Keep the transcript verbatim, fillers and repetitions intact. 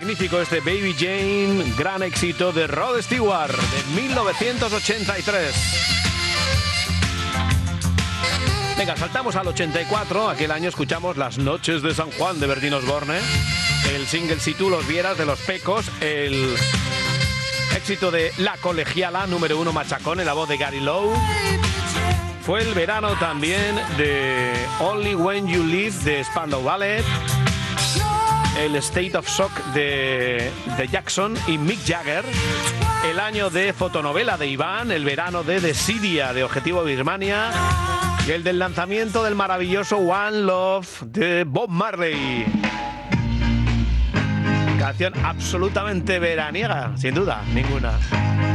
Magnífico este Baby Jane, gran éxito de Rod Stewart de mil novecientos ochenta y tres. Venga, saltamos al ochenta y cuatro. Aquel año escuchamos Las noches de San Juan de Bertín Osborne, el single Si tú los vieras de Los Pecos, el éxito de La Colegiala, número uno machacón en la voz de Gary Lowe. Fue el verano también de Only When You Leave de Spandau Ballet, el State of Shock de, de Jackson y Mick Jagger, el año de fotonovela de Iván, el verano de Desidia de Objetivo Birmania y el del lanzamiento del maravilloso One Love de Bob Marley. Canción absolutamente veraniega, sin duda, ninguna.